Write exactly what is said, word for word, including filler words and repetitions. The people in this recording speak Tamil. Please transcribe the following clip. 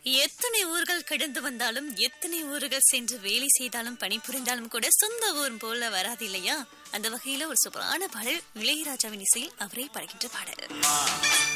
எத்தனை ஊர்கள் கடந்து வந்தாலும் எத்தனை ஊர்கள் சென்று வேலை செய்தாலும் பணிபுரிந்தாலும் கூட சொந்த ஊர் போல வராது இல்லையா? அந்த வகையில ஒரு சூப்பரான பாடல் இளையராஜாவின் இசையில் அவரை படைக்கின்ற பாடல்.